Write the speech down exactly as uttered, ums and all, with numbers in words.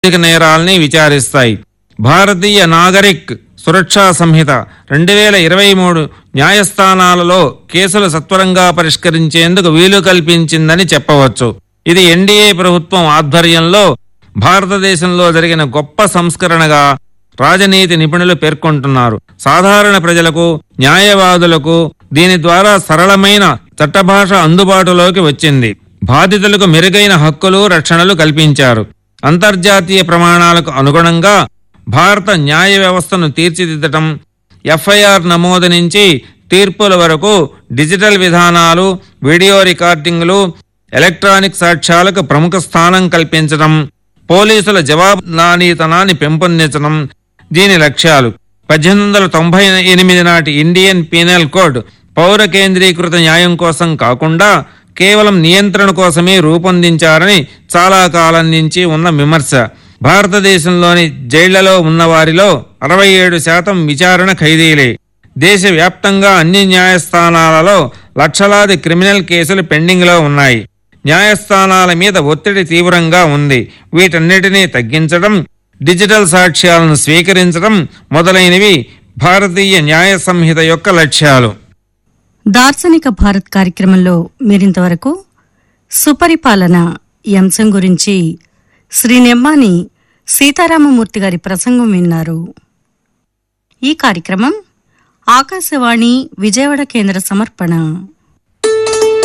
నేరాల్ని విచారిస్తాయి. భారతీయ నాగరిక్ సురక్షా సంహిత రెండు వేల ఇరవై మూడు న్యాయస్థానాలలో కేసులు సత్వరంగా పరిష్కరించేందుకు వీలు కల్పించిందని చెప్పవచ్చు. ఇది ఎన్డీఏ ప్రభుత్వం ఆధ్వర్యంలో భారతదేశంలో జరిగిన గొప్ప సంస్కరణగా రాజనీతి నిపుణులు పేర్కొంటున్నారు. సాధారణ ప్రజలకు, న్యాయవాదులకు దీని ద్వారా సరళమైన చట్టభాష అందుబాటులోకి వచ్చింది. బాధితులకు మెరుగైన హక్కులు, రక్షణలు కల్పించారు. అంతర్జాతీయ ప్రమాణాలకు అనుగుణంగా భారత న్యాయ వ్యవస్థను తీర్చిదిద్దటం, ఎఫ్ఐఆర్ నమోదు నుంచి తీర్పుల వరకు డిజిటల్ విధానాలు, వీడియో రికార్డింగ్లు, ఎలక్ట్రానిక్ సాక్ష్యాలకు ప్రముఖ స్థానం కల్పించడం, పోలీసుల జవాబుదారీతనాన్ని పెంపొందించడం దీని లక్ష్యాలు. పద్దెనిమిది వందల తొంభై ఎనిమిది నాటి ఇండియన్ పీనల్ కోడ్ పౌర కేంద్రీకృత న్యాయం కోసం కాకుండా కేవలం నియంత్రణ కోసమే రూపొందించారని చాలా కాలం నుంచి ఉన్న విమర్శ. భారతదేశంలోని జైళ్లలో ఉన్నవారిలో అరవై ఏడు శాతం విచారణ ఖైదీలే. దేశవ్యాప్తంగా అన్ని న్యాయస్థానాలలో లక్షలాది క్రిమినల్ కేసులు పెండింగ్లో ఉన్నాయి. న్యాయస్థానాల మీద ఒత్తిడి తీవ్రంగా ఉంది. వీటన్నిటినీ తగ్గించడం, డిజిటల్ సాక్ష్యాలను స్వీకరించడం మొదలైనవి భారతీయ న్యాయ సంహిత యొక్క లక్ష్యాలు. దార్శనిక భారత్ కార్యక్రమంలో మీరింతవరకు సుపరిపాలన ఈ అంశం గురించి శ్రీ నెమ్మాని సీతారామమూర్తి గారి ప్రసంగం విన్నారు. ఈ కార్యక్రమం ఆకాశవాణి విజయవాడ కేంద్ర సమర్పణ.